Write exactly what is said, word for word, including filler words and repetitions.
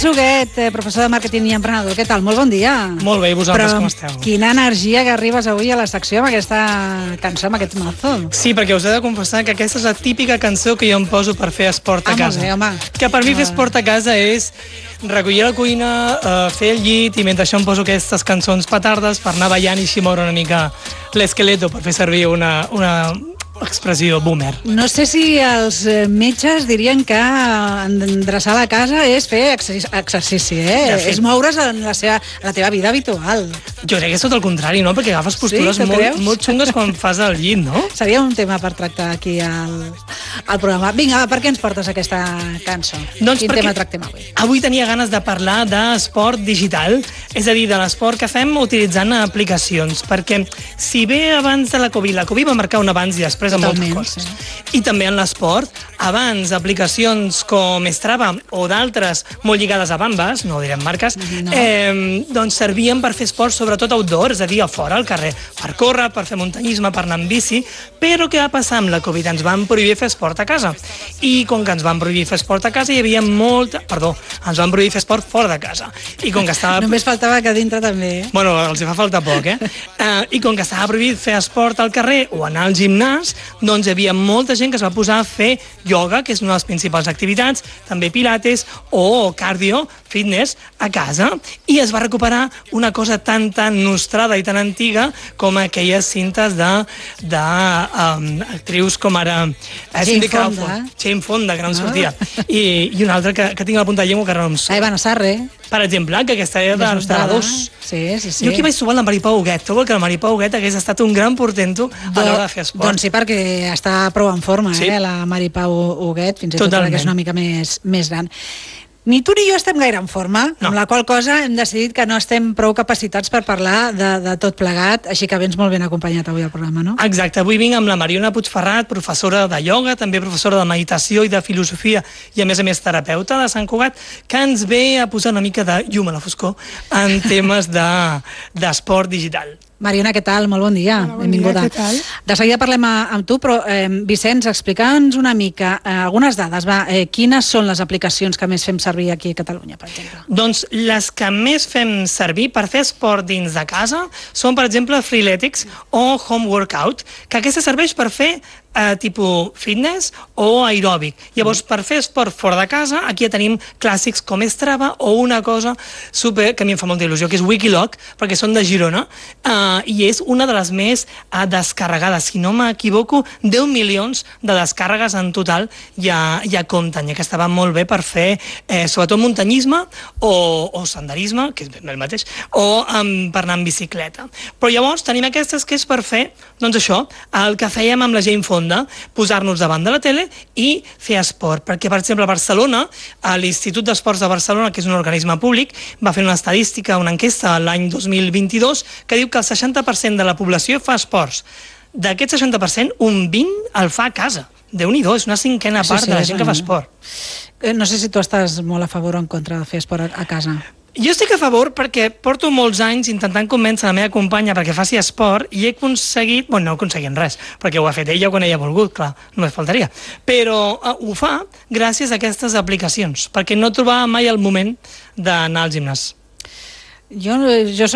Huguet, professor de màrqueting i emprenedor, què tal? Molt bon dia. Molt bé, i vosaltres Però com esteu? Quina energia que arribes avui a la secció amb aquesta cançó, amb aquest mazo. Sí, perquè us he de confessar que aquesta és la típica cançó que jo em poso per fer esport a Ah, molt casa. bé, home. Que per mi fer Ah. esport a casa és recollir la cuina, eh, fer el llit, i mentre això em poso aquestes cançons petardes per anar ballant i així moure una mica l'esqueleto, per fer servir una, una expressió boomer. No sé si els eh, metges dirien que endreçar la casa és fer exercici, exercici eh? De fet. És moure's en la, seva, en la teva vida habitual. Jo crec que és tot el contrari, no? Perquè agafes postures tu molt, creus? molt xungues quan fas el llit, no? Seria un tema per tractar aquí al, al programa. Vinga, va, per què ens portes aquesta cançó? Doncs Quin perquè tema tractem avui? Avui tenia ganes de parlar d'esport digital, és a dir, de l'esport que fem utilitzant aplicacions, perquè si bé abans de la Covid, la Covid va marcar un abans i després en moltes Totalment, coses, sí. i també en l'esport, abans aplicacions com Strava o d'altres molt lligades a bambes, no direm marques, No. eh, doncs servien per fer esport sobretot outdoor, és a dir, a fora, al carrer, per córrer, per fer muntanyisme, per anar en bici, però què va passar amb la Covid? Ens van prohibir fer esport a casa, i com que ens van prohibir fer esport a casa hi havia molta... Perdó, ens van prohibir fer esport fora de casa, i com que estava... Només faltava que dintre també, eh? Bueno, els hi fa falta poc, eh? Uh, I com que estava prohibit fer esport al carrer o anar al gimnàs, doncs hi havia molta gent que es va posar a fer ioga, que és una de les principals activitats, també pilates o cardio, fitness, a casa, i es va recuperar una cosa tan, tan nostrada i tan antiga com aquelles cintes de, de um, actrius com ara uh, Cindy Fonda. Crawford, Jane Fonda, que no em No? sortia, i, i una altra que, que tinc a la punta de llengua que ara no em surt. Eva Nassarre. Per exemple, que aquesta era de, de la Nostrada. dos. Sí, sí, sí. Jo aquí vaig trobar la Maripau Huguet. Trobo que la Maripau Huguet hagués estat un gran portento a l'hora de fer esport. Doncs sí, perquè està prou en forma, Sí. eh, la Maripau Huguet, fins i tot Totalment. ara que és una mica més, més gran. Ni tu ni jo estem gaire en forma, No. amb la qual cosa hem decidit que no estem prou capacitats per parlar de, de tot plegat, així que vens molt ben acompanyat avui al programa, no? Exacte, avui vinc amb la Mariona Puigferrat, professora de ioga, també professora de meditació i de filosofia, i a més a més terapeuta de Sant Cugat, que ens ve a posar una mica de llum a la foscor en temes de- d'esport digital. Mariona, què tal? Molt bon dia. Hola, bon Benvinguda. dia, què tal? De seguida parlem a, amb tu, però eh, Vicenç, explica'ns una mica eh, algunes dades. Va, eh, quines són les aplicacions que més fem servir aquí a Catalunya, per exemple? Doncs les que més fem servir per fer esport dins de casa són, per exemple, Freeletics o Home Workout, que aquesta serveix per fer eh, tipus fitness o aeròbic. Llavors, per fer esport fora de casa, aquí ja tenim clàssics com Strava o una cosa super, que a mi em fa molta il·lusió, que és Wikiloc, perquè són de Girona, eh, i és una de les més eh, descarregades. Si no m'equivoco, deu milions de descàrregues en total ja, ja compten, ja que estava molt bé per fer eh, sobretot muntanyisme o, o senderisme, que és el mateix, o um, per anar en bicicleta. Però llavors tenim aquestes que és per fer, doncs això, el que fèiem amb la Jane Fonda, posar-nos davant de la tele i fer esport. Perquè, per exemple, a Barcelona, a l'Institut d'Esports de Barcelona, que és un organisme públic, va fer una estadística, una enquesta l'any dos mil vint-i-dos, que diu que el seixanta per cent de la població fa esports. D'aquest seixanta per cent, un vint el fa a casa. Déu-n'hi-do, és una cinquena Sí, part sí, de la és gent que fa una- esport. Eh, no sé si tu estàs molt a favor o en contra de fer esport a, a casa. Jo estic a favor perquè porto molts anys intentant convèncer la meva companya perquè faci esport i he aconseguit, bueno, no he aconseguit res, perquè ho ha fet ella quan ella ha volgut, clar, només faltaria, però uh, ho fa gràcies a aquestes aplicacions, perquè no trobava mai el moment d'anar al gimnàs. Jo, jo